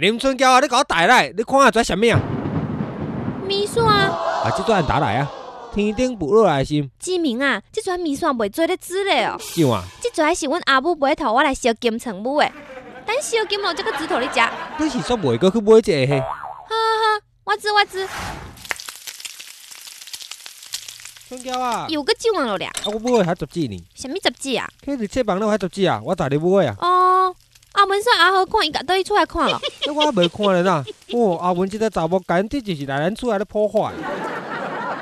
林春娇啊，你甲我带来，你看下做啥物啊？ 米线啊， 这阵打来啊，天顶不落来心， 志明啊，这阵米线袂做咧煮咧哦。 怎啊？ 这阵是阮阿母买头我来烧金城母诶，等烧金了这个煮头你食。 你是煞袂过去买这个？ 好，我知。 春娇啊， 又个怎了俩？ 啊，我买还杂志呢。 什么杂志啊？ 去日册房咧还杂志啊，我带你买啊。 哦，阿文说阿好看，伊家倒去出来看了。 我未看咧啦。哦，阿文这个查某简直就是来咱厝内咧破坏。